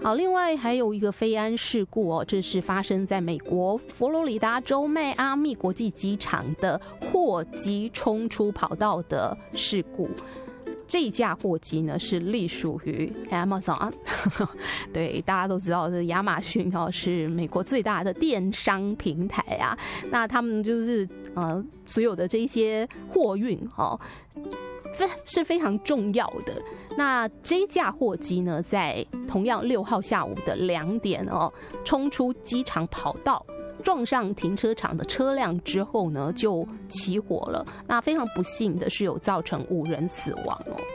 好，另外还有一个飞安事故哦，这是发生在美国佛罗里达州迈阿密国际机场的货机冲出跑道的事故。这架货机呢是隶属于 Amazon， 对，大家都知道，这亚马逊是美国最大的电商平台啊。那他们就是所有的这些货运是非常重要的。那这架货机呢，在同样6号下午的2点冲出机场跑道，撞上停车场的车辆之后呢，就起火了。那非常不幸的是，有造成5人死亡哦。